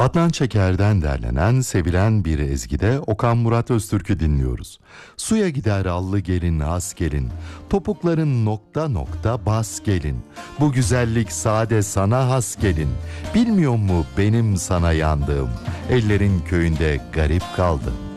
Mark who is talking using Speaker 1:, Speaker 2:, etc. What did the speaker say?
Speaker 1: Adnan Çeker'den derlenen, sevilen bir ezgide Okan Murat Öztürk'ü dinliyoruz. Suya gider allı gelin, has gelin, topukların nokta nokta bas gelin. Bu güzellik sade sana has gelin. Bilmiyor mu benim sana yandığım, ellerin köyünde garip kaldım.